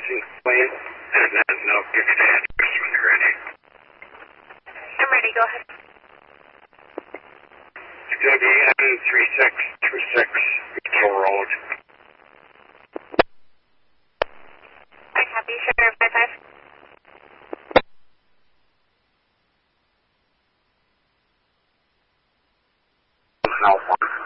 license plate, and then I'll give you the address when you're ready. I'm ready, go ahead. It's going to be N3626 Beetle Road. I copy, Sheriff 55. Alpha.